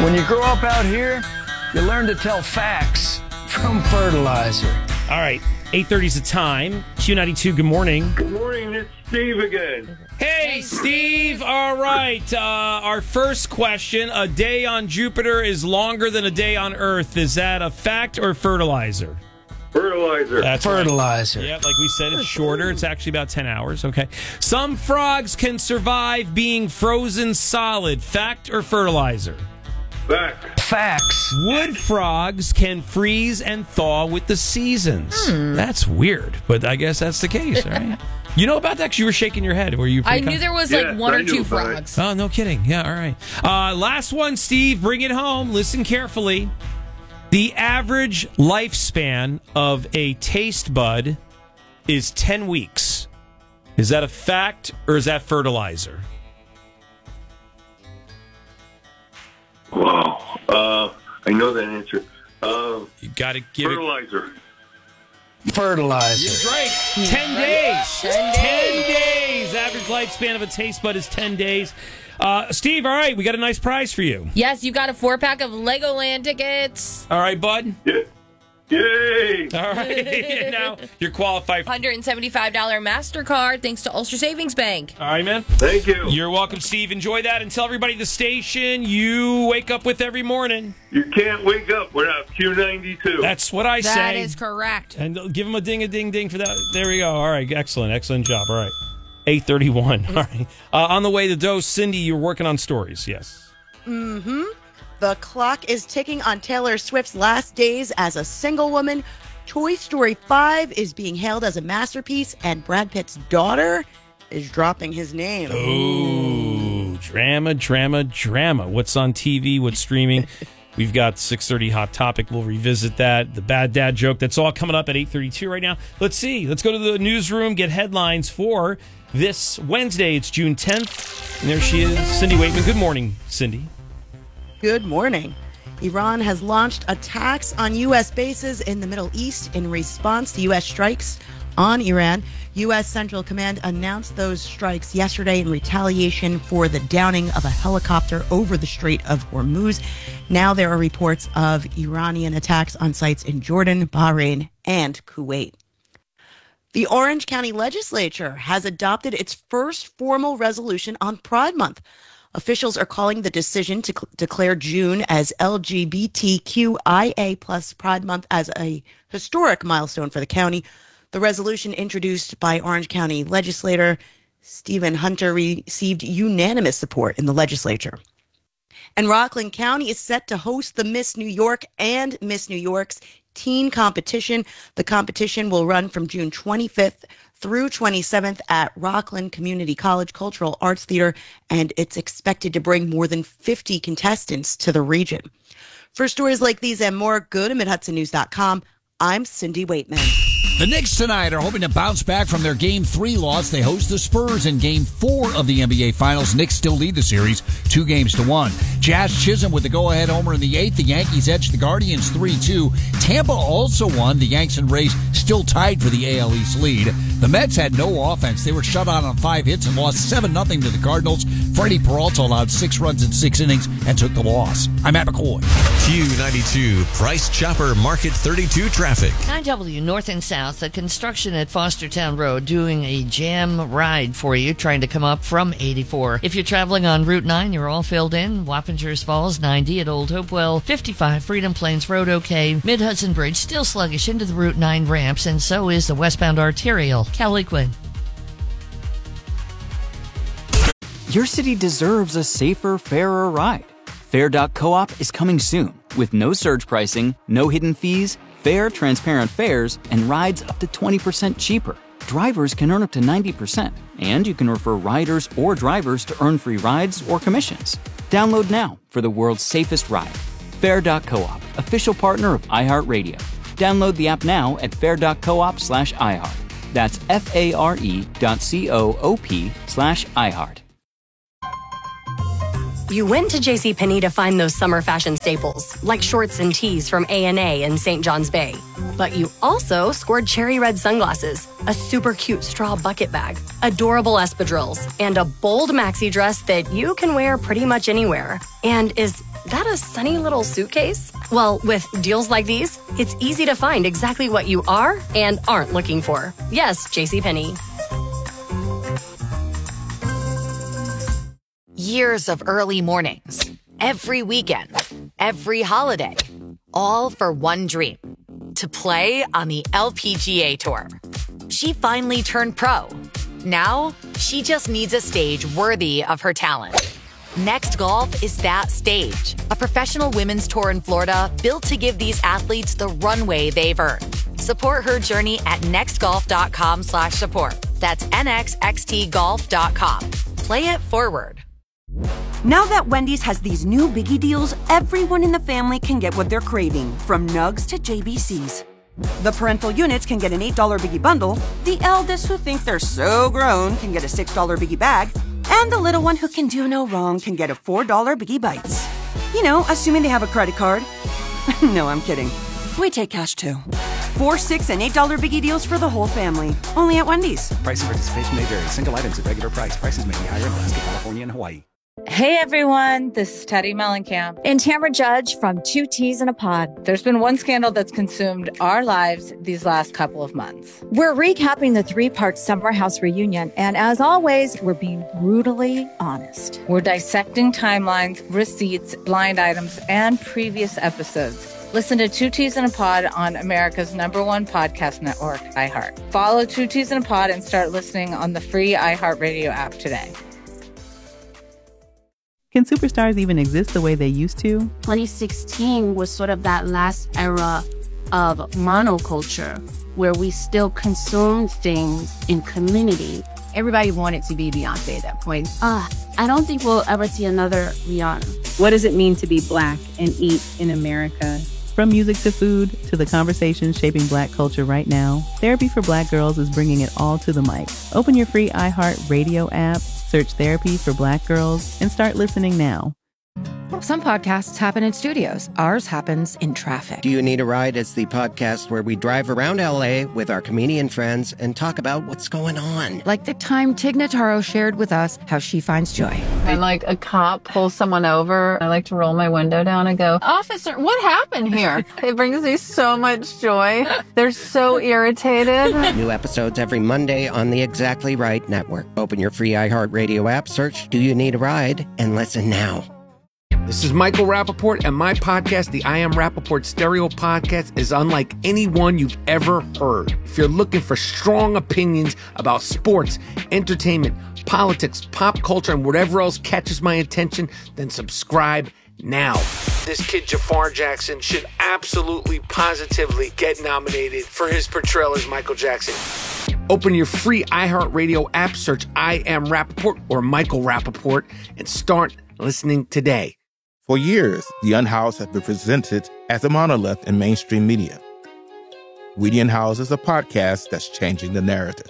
When you grow up out here, you learn to tell facts from fertilizer. All right, 8:30 is the time. Q92, good morning. Good morning, it's Steve again. Hey, Steve. All right, our first question. A day on Jupiter is longer than a day on Earth. Is that a fact or fertilizer? Fertilizer. That's Fertilizer. Right. Yeah, like we said, it's shorter. It's actually about 10 hours. Okay. Some frogs can survive being frozen solid. Fact or fertilizer? Fact. Facts. Wood frogs can freeze and thaw with the seasons. That's weird, but I guess that's the case, right? You know about that? 'Cause you were shaking your head. Were you? I knew there was Yes, one I or knew two about it. frogs. Oh, no kidding. Yeah, all right. Last one, Steve. Bring it home. Listen carefully. The average lifespan of a taste bud is 10 weeks. Is that a fact or is that fertilizer? Wow. I know that answer. You got to give it. Fertilizer. Fertilizer. That's right. 10 days. 10 days. Average lifespan of a taste bud is 10 days. Steve, all right, we got a nice prize for you. Yes, you got a 4-pack of Legoland tickets. All right, bud. Yeah. Yay! All right. Now you're qualified. $175 MasterCard thanks to Ulster Savings Bank. All right, man. Thank you. You're welcome, Steve. Enjoy that. And tell everybody the station you wake up with every morning. You can't wake up without Q92. That's what I say. That is correct. And give them a ding for that. There we go. All right. Excellent job. All right. 8:31. All right. On the way to dose, Cindy, you're working on stories. Yes. The clock is ticking on Taylor Swift's last days as a single woman. Toy Story 5 is being hailed as a masterpiece, and Brad Pitt's daughter is dropping his name. Ooh, drama. What's on TV? What's streaming? We've got 6:30 Hot Topic. We'll revisit that. The bad dad joke. That's all coming up at 8:32 right now. Let's see. Let's go to the newsroom, get headlines for this Wednesday. It's June 10th. And there she is, Cindy Waitman. Good morning, Cindy. Good morning. Iran has launched attacks on U.S. bases in the Middle East in response to U.S. strikes on Iran. U.S. Central Command announced those strikes yesterday in retaliation for the downing of a helicopter over the Strait of Hormuz. Now there are reports of Iranian attacks on sites in Jordan, Bahrain, and Kuwait. The Orange County Legislature has adopted its first formal resolution on Pride Month. Officials are calling the decision to declare June as LGBTQIA plus Pride Month as a historic milestone for the county. The resolution introduced by Orange County legislator Stephen Hunter received unanimous support in the legislature. And Rockland County is set to host the Miss New York and Miss New York's teen competition. The competition will run from June 25th through 27th at Rockland Community College Cultural Arts Theater, and it's expected to bring more than 50 contestants to the region. For stories like these and more, go to MidHudsonNews.com. I'm Cindy Waitman. The Knicks tonight are hoping to bounce back from their Game 3 loss. They host the Spurs in Game 4 of the NBA Finals. Knicks still lead the series 2-1. Jazz Chisholm with the go-ahead homer in the 8th. The Yankees edged the Guardians 3-2. Tampa also won. The Yanks and Rays still tied for the AL East lead. The Mets had no offense. They were shut out on 5 hits and lost 7-0 to the Cardinals. Freddie Peralta allowed 6 runs in 6 innings and took the loss. I'm Matt McCoy. Q92 Price Chopper Market 32 traffic. 9W North and South. The construction at Fostertown Road doing a jam ride for you, trying to come up from 84. If you're traveling on Route 9, you're all filled in. Wappingers Falls, 90 at Old Hopewell, 55 Freedom Plains Road, okay. Mid-Hudson Bridge still sluggish into the Route 9 ramps, and so is the westbound arterial. Kelly Quinn. Your city deserves a safer, fairer ride. Fair.coop is coming soon with no surge pricing, no hidden fees, fair, transparent fares, and rides up to 20% cheaper. Drivers can earn up to 90%, and you can refer riders or drivers to earn free rides or commissions. Download now for the world's safest ride. Fair.coop, official partner of iHeartRadio. Download the app now at fair.coop/iHeart. That's FARE.coop/iHeart. You went to JCPenney to find those summer fashion staples, like shorts and tees from A&A in St. John's Bay. But you also scored cherry red sunglasses, a super cute straw bucket bag, adorable espadrilles, and a bold maxi dress that you can wear pretty much anywhere. And is that a sunny little suitcase? Well, with deals like these, it's easy to find exactly what you are and aren't looking for. Yes, JCPenney. Years of early mornings, every weekend, every holiday, all for one dream, to play on the LPGA Tour. She finally turned pro. Now, she just needs a stage worthy of her talent. Next Golf is that stage, a professional women's tour in Florida built to give these athletes the runway they've earned. Support her journey at nextgolf.com/support. That's nxxtgolf.com. Play it forward. Now that Wendy's has these new biggie deals, everyone in the family can get what they're craving, from nugs to JBCs. The parental units can get an $8 biggie bundle, the eldest who think they're so grown can get a $6 biggie bag, and the little one who can do no wrong can get a $4 biggie bites. You know, assuming they have a credit card. No, I'm kidding. We take cash too. $4, $6, and $8 biggie deals for the whole family. Only at Wendy's. Price and participation may vary. Single items at regular price. Prices may be higher in Alaska, California, and Hawaii. Hey everyone, this is Teddy Mellencamp and Tamara Judge from Two Teas in a Pod. There's been one scandal that's consumed our lives these last couple of months. We're recapping the 3-part Summer House reunion, and as always, we're being brutally honest. We're dissecting timelines, receipts, blind items, and previous episodes. Listen to Two Teas in a Pod on America's #1 podcast network, iHeart. Follow Two Teas in a Pod and start listening on the free iHeartRadio app today. Can superstars even exist the way they used to? 2016 was sort of that last era of monoculture where we still consumed things in community. Everybody wanted to be Beyonce at that point. I don't think we'll ever see another Rihanna. What does it mean to be Black and eat in America? From music to food to the conversations shaping Black culture right now, Therapy for Black Girls is bringing it all to the mic. Open your free iHeartRadio app, search Therapy for Black Girls, and start listening now. Some podcasts happen in studios. Ours happens in traffic. Do You Need a Ride? It's the podcast where we drive around L.A. with our comedian friends and talk about what's going on. Like the time Tig Notaro shared with us how she finds joy. When like a cop pulls someone over, I like to roll my window down and go, "Officer, what happened here?" It brings me so much joy. They're so irritated. New episodes every Monday on the Exactly Right Network. Open your free iHeartRadio app, search Do You Need a Ride, and listen now. This is Michael Rappaport, and my podcast, the I Am Rappaport Stereo Podcast, is unlike any one you've ever heard. If you're looking for strong opinions about sports, entertainment, politics, pop culture, and whatever else catches my attention, then subscribe now. This kid, Jafar Jackson, should absolutely, positively get nominated for his portrayal as Michael Jackson. Open your free iHeartRadio app, search I Am Rappaport or Michael Rappaport, and start listening today. For years, The Unhoused has been presented as a monolith in mainstream media. We the Unhoused is a podcast that's changing the narrative.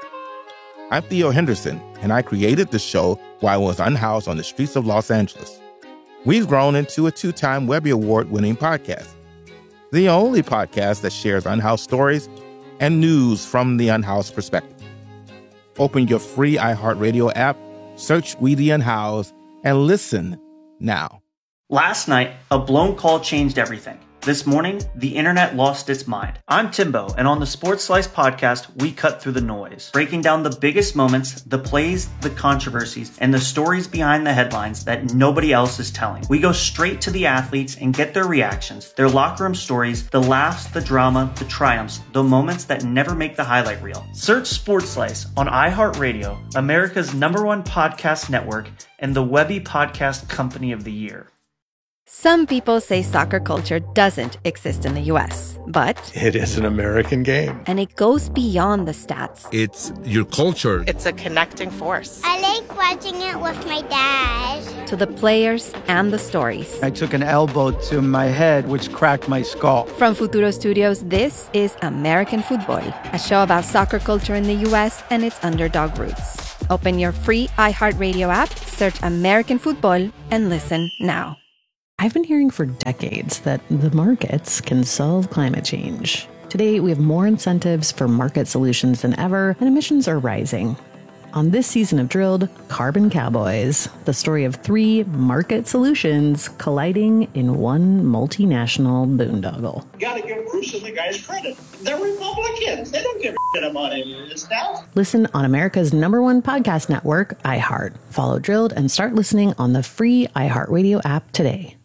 I'm Theo Henderson, and I created the show while I was unhoused on the streets of Los Angeles. We've grown into a 2-time Webby Award-winning podcast, the only podcast that shares unhoused stories and news from the unhoused perspective. Open your free iHeartRadio app, search We the Unhoused, and listen now. Last night, a blown call changed everything. This morning, the internet lost its mind. I'm Timbo, and on the Sports Slice podcast, we cut through the noise, breaking down the biggest moments, the plays, the controversies, and the stories behind the headlines that nobody else is telling. We go straight to the athletes and get their reactions, their locker room stories, the laughs, the drama, the triumphs, the moments that never make the highlight reel. Search Sports Slice on iHeartRadio, America's #1 podcast network, and the Webby Podcast Company of the Year. Some people say soccer culture doesn't exist in the U.S., but it is an American game. And it goes beyond the stats. It's your culture. It's a connecting force. I like watching it with my dad. To the players and the stories. I took an elbow to my head, which cracked my skull. From Futuro Studios, this is American Football, a show about soccer culture in the U.S. and its underdog roots. Open your free iHeartRadio app, Search American football and listen now. I've been hearing for decades that the markets can solve climate change. Today, we have more incentives for market solutions than ever, and emissions are rising. On this season of Drilled, Carbon Cowboys, the story of 3 market solutions colliding in one multinational boondoggle. You gotta give Bruce and the guys credit. They're Republicans. They don't give a shit about any of this stuff. Listen on America's #1 podcast network, iHeart. Follow Drilled and start listening on the free iHeartRadio app today.